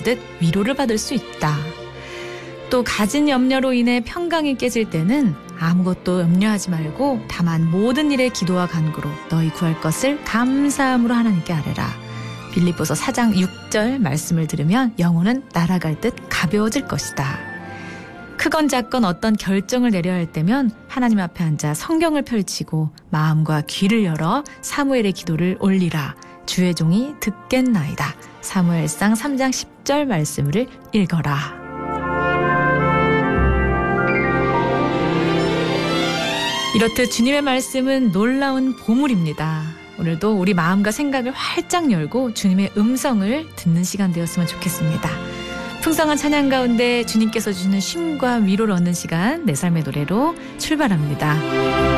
듯 위로를 받을 수 있다. 또 가진 염려로 인해 평강이 깨질 때는 아무것도 염려하지 말고 다만 모든 일에 기도와 간구로 너희 구할 것을 감사함으로 하나님께 아뢰라. 빌립보서 4장 6절 말씀을 들으면 영혼은 날아갈 듯 가벼워질 것이다. 크건 작건 어떤 결정을 내려야 할 때면 하나님 앞에 앉아 성경을 펼치고 마음과 귀를 열어 사무엘의 기도를 올리라. 주의 종이 듣겠나이다. 사무엘상 3장 10절 말씀을 읽어라. 이렇듯 주님의 말씀은 놀라운 보물입니다. 오늘도 우리 마음과 생각을 활짝 열고 주님의 음성을 듣는 시간 되었으면 좋겠습니다. 풍성한 찬양 가운데 주님께서 주시는 쉼과 위로를 얻는 시간, 내 삶의 노래로 출발합니다.